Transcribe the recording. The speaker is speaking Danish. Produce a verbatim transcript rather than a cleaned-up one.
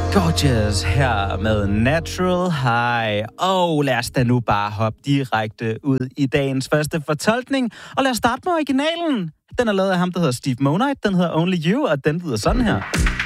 Gorgeous her med Natural High. Og lad os da nu bare hoppe direkte ud i dagens første fortolkning. Og lad os starte med originalen. Den er lavet af ham, der hedder Steve Monite. Den hedder Only You, og den lyder sådan her.